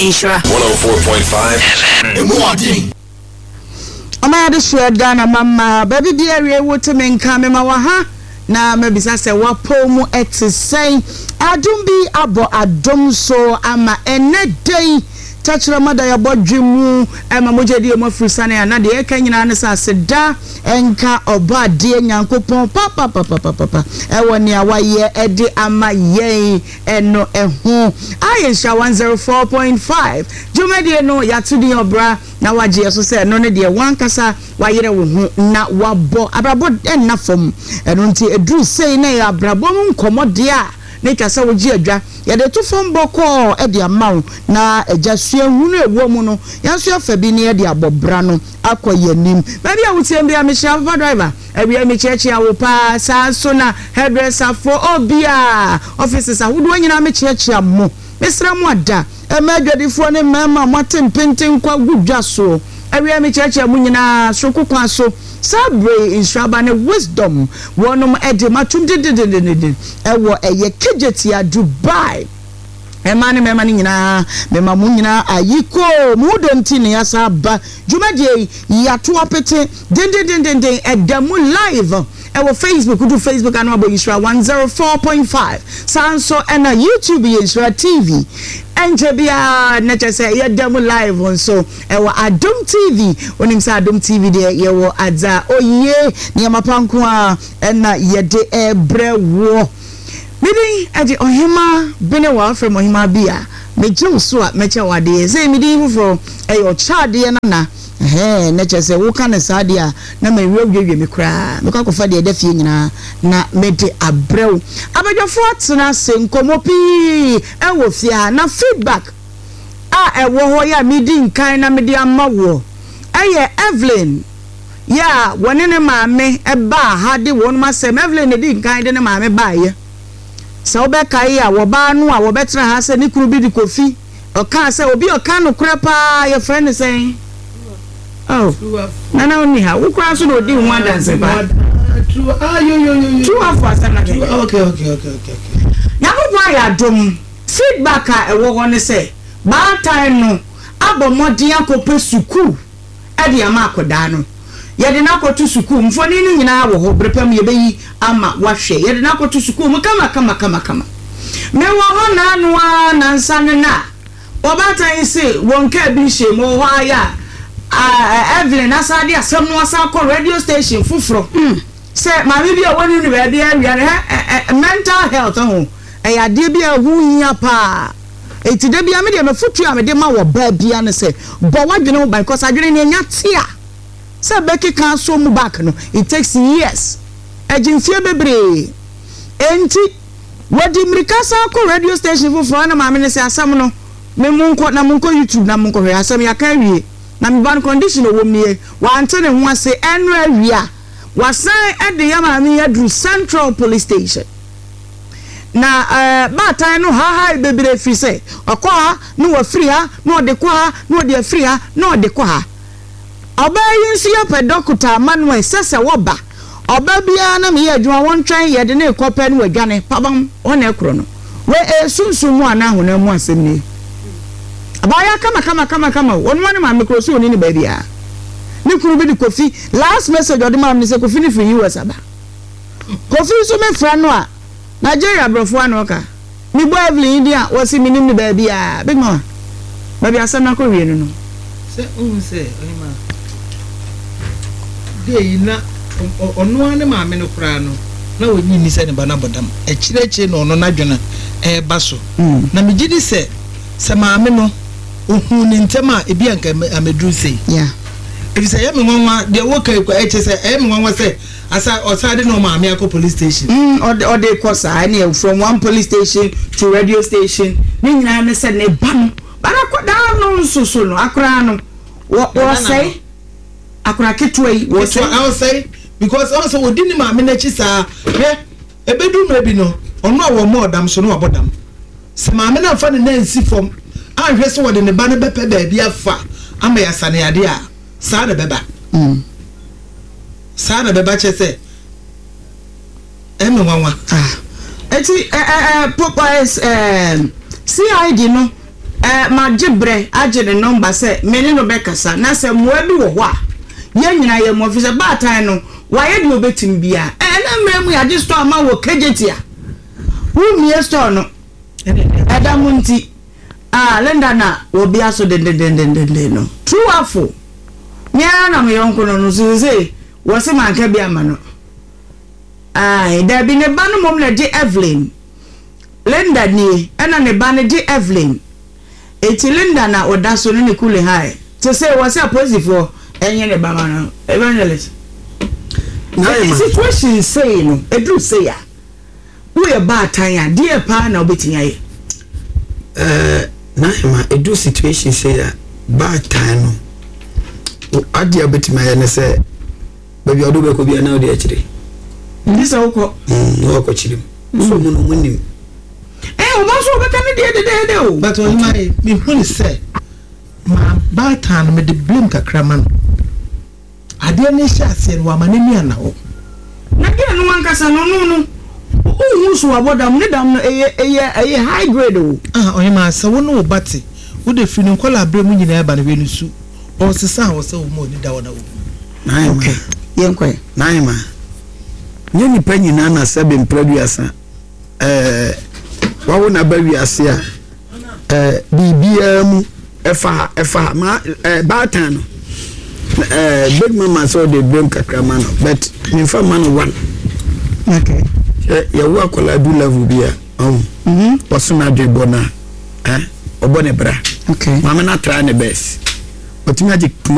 Insura 104.5 FM. Oma de share Ghana mama baby dear we wote me nka me ma wa ha na mabisa se wapo mu etisen adum bi abo adom so ama ene day tachira mada ya bodwemu ema mojedi o mafrusane na de eka nyina ne sa seda enka oba de nyankopon papa ewoni awaye ede ama ye eno ehu ayesha 104.5 jumedie no yatudi obra na waje so se no ne de wankasa wayere wo hu na wabo abrabo enna fom eno nti edru sei na ya abrabo nkomode a ne kasa woji adwa ya de to fom boko e de amaw na ajasue hunu ewo mu no yanso afa bi ne e de abobra no akoyanim ba bia wutie bia me sha driver e bia me cheche awopa sa so na hairdresser for obia offices ahodo nyina me cheche ammo mesra mu ada e ma adwadifo ne mama matempenten kwa gudwa so e bia me cheche amu nyina so kokwa so sabre inshraba ne wisdom wonum ede matum de ewo eye kejeti a Dubai emane mema ni nyina mema mu nyina ayiko mu donti ne yasa ba jumadie yato apete den edamu live ewo Facebook do Facebook anu abo Insura 104.5 sanso ena YouTube Insura TV enjebia netese yedamu live so ewo Adom TV onim sa Adom TV de yewo adza oye ne mapanko a ena yede ebrewo midi adi ohima bene wa from ohima bia meje so a meche wade say midi fufo eyo chade na netese wo kan sa de a na mewe me kra me kwa kofa de dafie nyina na mede abrew abadwafo atena se nkomopi ewo fia na feedback ewo ho ya midi nkan na mede amawo eye Evelyn ya woni ne maame eba ha de won ma se Evelyn ne di nkan de ne maame baaye sa obekai a woba no a wobetra ha se ni kuru bi di kofi oka se obi oka no kura pa your friend say oh nana oni ha wo kura so no di ho adanse ba true true afa sana okay yakobo ya dom feedback a ewo ho ne se ba time no abomodi akope suku e de ama akoda no yede na kotu suku mfoni ni nyina wo ho brepam yebeyi ama wahwe yede na kotu suku mu kama me wo ho na anwa na nsane na obata ise wonka bi hye mo ho aya Evelyn asade asem no asa ko radio station fufuro se ma bi bia woni ni ba bia mental health ho ya de bia hu hia pa eti de bia me de mefutu a me de ma wo ba bia ne se bo wadwene wo ban ko sa dwene ne nya tia se beki kan so mu back no it takes years agimfie bebre enti wadi mrikasa ko radio station fufuro na ma me ne se asam no me munko na munko YouTube na munko hwe asam ya kan wie na me ban condition wo mie wa ante ne ho ase enu awia wasan ede ya ma me yadru Central Police Station na batan no ha bebre free say okwa no wa free ha no de kwa ha no de free ha no de kwa ha obayin si ya pedokuta manuel sese woba oba bia na me adwuma won twan ye de ne kopa no adwane pabam ona ekro no we sunsumu ana hona mu asem ni abaya kama won wani ma me kroso oni ni ba bia ni kuru bi di kofi last message odi ma me se kofi ni free US aba kofi so me fra no a Nigeria brofo anu ka mi bo Evelyn dia wasi minim ni ba bia big mama ba bia asem na ko wie no se se ohima de na ono ane ma me no kra no na wonyi ni se ne ba na bodam e kireche no ono na dwena e ba so na me gidi se ma me no ohun ni ntema e bia nka amedru sei yeah if say me nwanwa de wo kai kwa eche say me nwanwa say asa osade no ma me akọ police station or they cross any from one police station to radio station ni nyina ne se ne ba no bara ko da no nsusu no akra no wo say akra ketwei wo say I say because also we didn't ma me na chi sa ebedu no bi no ono awo mo dam so no abodam se ma me na fa ne nansi fom ahwe so wo de ne ba ne bepe ba bia fa ama ya sane ade a sa na beba sa na beba che se nwanwa eti Popeyes CID no ma gibre age the number say me ne no bekasa na se moa bi wo ho a ye nyina ye mo officer ba tan no wa ye de obetim bia na mremu ya di store ma wo kejetia wo mi store no Adamunti Lenda na obi aso de no true afo nya na me yonko no so say wo se manka bia ma no there be ne ba no mom na di Evelyn Linda ni ena ne ba ne di Evelyn eti Linda na oda so ne kule hai to say was a positive enye ne ba ma no evangelist the situation say no edu say ya we e ba tan ya die pa na obetinya ye na ma edu situation say ya ba tan no ade obetima ye ne say ba bi odo be ko bi na odi akire ndi sa uko no ko chirim so mu no munim o ma so be kan de o but o my me who say ma ba tan me de blame kakraman ade ne sha se no amane mi ana ho na ge no wankasa no o so abodam ne dam no eye high grade o o ma sa wo no bati wo de fini nkola abremu nyina eba na we no su o sesa wo se wo mo ni da wo na wo na okay yenkwe na ma nye ni pa nyina na sebe mpraduasa wawo na ba wiase a bibia mu efa ma batan no big mama so de blame kakrama no but me fa man one okay ya wo akola du level bia waso na de bona obone bra okay mama na try ne best otimi age